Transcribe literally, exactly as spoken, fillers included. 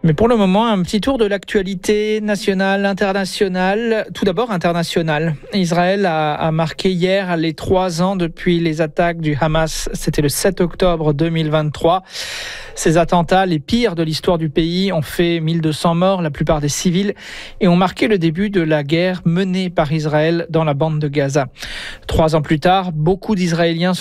Mais pour le moment, un petit tour de l'actualité nationale, internationale. Tout d'abord internationale. Israël a, a marqué hier les trois ans depuis les attaques du Hamas. C'était le sept octobre deux mille vingt-trois. Ces attentats, les pires de l'histoire du pays, ont fait mille deux cents morts, la plupart des civils, et ont marqué le début de la guerre menée par Israël dans la bande de Gaza. Trois ans plus tard, beaucoup d'Israéliens